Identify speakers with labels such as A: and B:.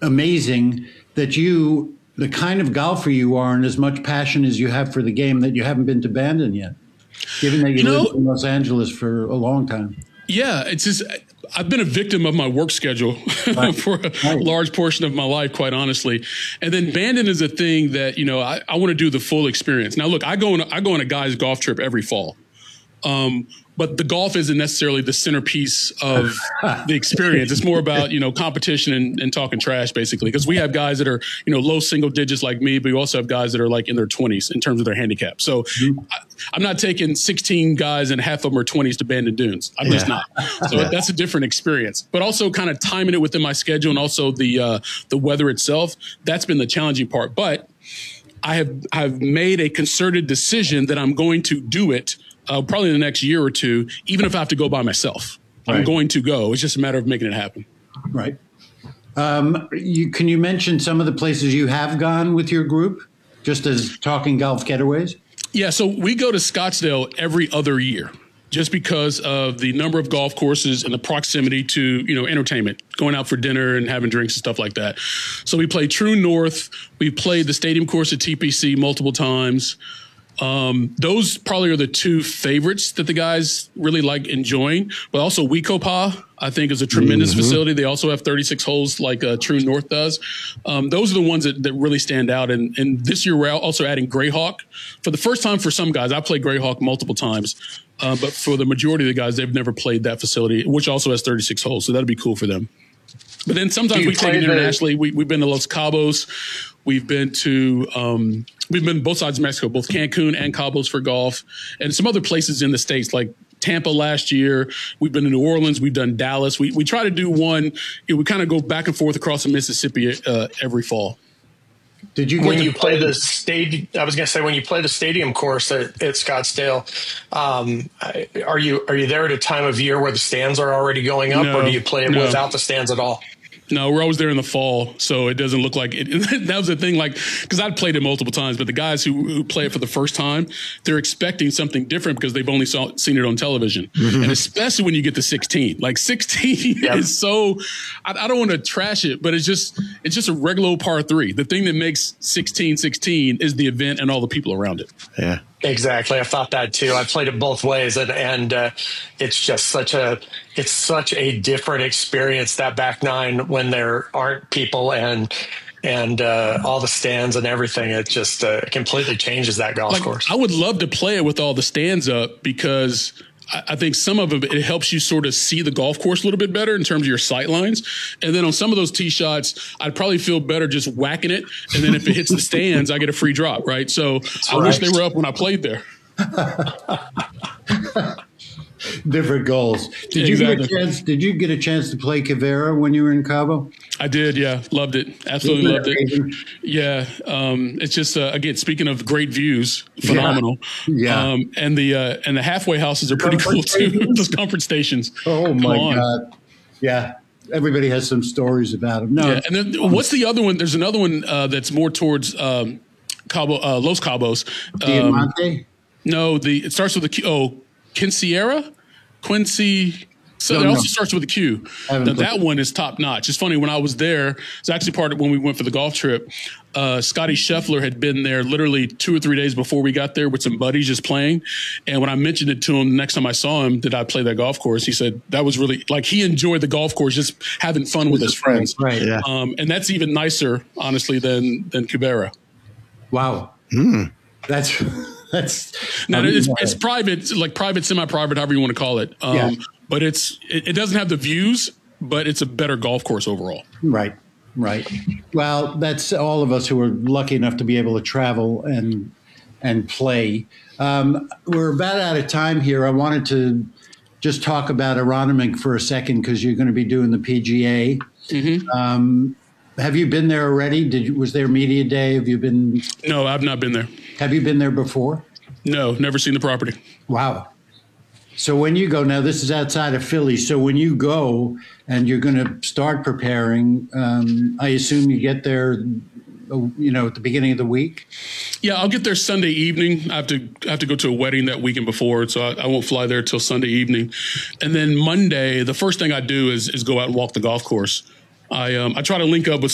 A: amazing that you, the kind of golfer you are, and as much passion as you have for the game, that you haven't been to Bandon yet, given that you lived in Los Angeles for a long time.
B: Yeah, it's just I've been a victim of my work schedule for a large portion of my life, quite honestly. And then Bandon is a thing that, you know, I want to do the full experience. Now, look, I go on a guy's golf trip every fall. But the golf isn't necessarily the centerpiece of the experience. It's more about, you know, competition and talking trash, basically, because we have guys that are, you know, low single digits like me, but we also have guys that are like in their 20s in terms of their handicap. So I'm not taking 16 guys and half of them are 20s to Bandon Dunes. I'm just not. So that's a different experience. But also kind of timing it within my schedule and also the weather itself, that's been the challenging part. But I've made a concerted decision that I'm going to do it probably in the next year or two, even if I have to go by myself. I'm going to go. It's just a matter of making it happen.
A: Right. Can you mention some of the places you have gone with your group, just as talking golf getaways?
B: Yeah, so we go to Scottsdale every other year just because of the number of golf courses and the proximity to, you know, entertainment, going out for dinner and having drinks and stuff like that. So we play True North. We played the stadium course at TPC multiple times. Those probably are the two favorites that the guys really like enjoying, but also Wekopa, I think, is a tremendous facility. They also have 36 holes like True North does. Those are the ones that really stand out. And this year we're also adding Greyhawk for the first time for some guys. I played Greyhawk multiple times, but for the majority of the guys, they've never played that facility, which also has 36 holes. So that'll be cool for them. But then sometimes we take it internationally. We've been to Los Cabos. We've been to both sides of Mexico, both Cancun and Cabos for golf, and some other places in the States like Tampa last year. We've been to New Orleans. We've done Dallas. We try to do one. We kind of go back and forth across the Mississippi every fall.
C: Did you when you play the stadium? I was going to say when you play the stadium course at Scottsdale, are you there at a time of year where the stands are already going up, or do you play it without the stands at all?
B: No, we're always there in the fall, so it doesn't look like it. That was the thing, like, because I'd played it multiple times, but the guys who play it for the first time, they're expecting something different because they've only seen it on television. And especially when you get to 16. Like, 16 is so, I don't want to trash it, but it's just a regular old par 3. The thing that makes 16 is the event and all the people around it.
D: Yeah.
C: Exactly. I thought that too. I played it both ways, and it's just such a different experience, that back nine, when there aren't people and all the stands and everything. It just completely changes that golf course.
B: I would love to play it with all the stands up because I think some of it helps you sort of see the golf course a little bit better in terms of your sight lines. And then on some of those tee shots, I'd probably feel better just whacking it. And then if it hits the stands, I get a free drop, right? So I wish they were up when I played there.
A: Different goals. Did you get a chance to play Quivira when you were in Cabo?
B: I did, yeah. Loved it. Absolutely loved it. Yeah. It's just again, speaking of great views, phenomenal.
A: Yeah.
B: And the halfway houses are pretty cool too. Those comfort stations.
A: Oh my God. Yeah. Everybody has some stories about them. No.
B: Yeah. And then what's the other one? There's another one that's more towards Los Cabos.
A: Diamante?
B: No, it starts with a Q. Quincy. So it also starts with a Q. Now, that one is top notch. It's funny, when I was there, it's actually part of when we went for the golf trip. Scotty Scheffler had been there literally 2 or 3 days before we got there with some buddies just playing. And when I mentioned it to him the next time I saw him, did I play that golf course? He said that was really, like, he enjoyed the golf course, just having fun with his friends.
A: Right. Yeah.
B: And that's even nicer, honestly, than Quivira.
A: Wow. That's
B: now it's private, like private, semi-private, however you want to call it. But it doesn't have the views, but it's a better golf course overall.
A: Right. Well, that's all of us who are lucky enough to be able to travel and play. We're about out of time here. I wanted to just talk about Aronimink for a second because you're going to be doing the PGA. Have you been there already? Was there media day? Have you been?
B: No, I've not been there.
A: Have you been there before?
B: No, never seen the property.
A: Wow. So when you go, now this is outside of Philly, so when you go and you're going to start preparing, I assume you get there, at the beginning of the week?
B: Yeah, I'll get there Sunday evening. I have to go to a wedding that weekend before, so I won't fly there till Sunday evening. And then Monday, the first thing I do is go out and walk the golf course. I try to link up with